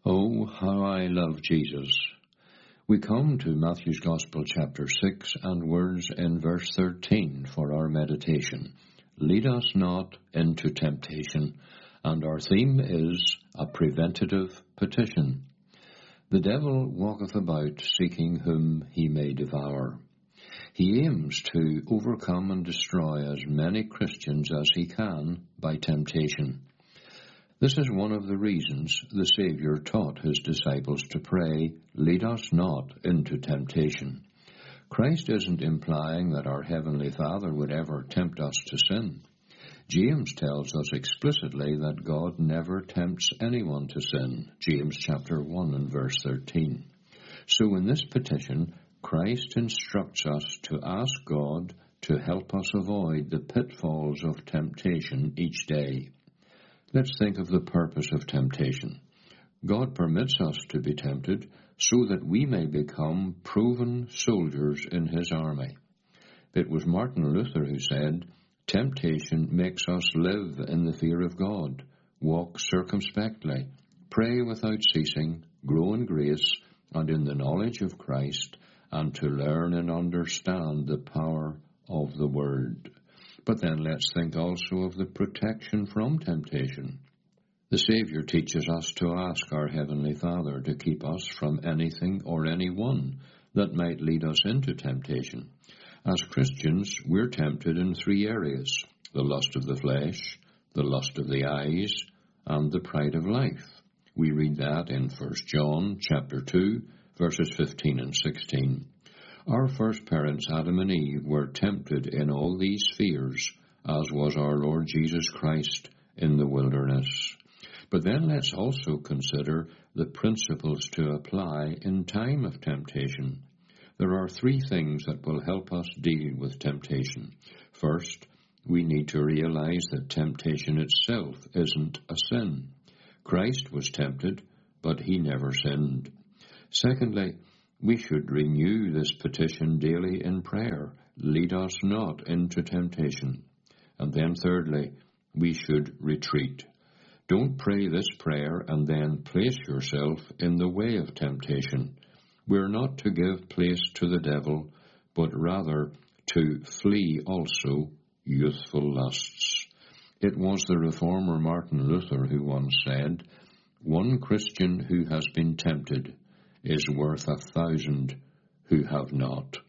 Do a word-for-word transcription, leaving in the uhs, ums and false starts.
Oh, how I love Jesus. We come to Matthew's Gospel chapter six and words in verse thirteen for our meditation. Lead us not into temptation, and our theme is a preventative petition. The devil walketh about seeking whom he may devour. He aims to overcome and destroy as many Christians as he can by temptation. This is one of the reasons the Saviour taught his disciples to pray, "Lead us not into temptation." Christ isn't implying that our Heavenly Father would ever tempt us to sin. James tells us explicitly that God never tempts anyone to sin, James chapter one and verse thirteen. So in this petition, Christ instructs us to ask God to help us avoid the pitfalls of temptation each day. Let's think of the purpose of temptation. God permits us to be tempted so that we may become proven soldiers in his army. It was Martin Luther who said, "Temptation makes us live in the fear of God, walk circumspectly, pray without ceasing, grow in grace and in the knowledge of Christ, and to learn and understand the power of the Word." But then let's think also of the protection from temptation. The Saviour teaches us to ask our Heavenly Father to keep us from anything or anyone that might lead us into temptation. As Christians, we're tempted in three areas: the lust of the flesh, the lust of the eyes, and the pride of life. We read that in First John chapter two, verses fifteen and sixteen. Our first parents, Adam and Eve, were tempted in all these spheres, as was our Lord Jesus Christ in the wilderness. But then let's also consider the principles to apply in time of temptation. There are three things that will help us deal with temptation. First, we need to realize that temptation itself isn't a sin. Christ was tempted, but he never sinned. Secondly, we should renew this petition daily in prayer. Lead us not into temptation. And then thirdly, we should retreat. Don't pray this prayer and then place yourself in the way of temptation. We're not to give place to the devil, but rather to flee also youthful lusts. It was the reformer Martin Luther who once said, "One Christian who has been tempted is worth a thousand who have not."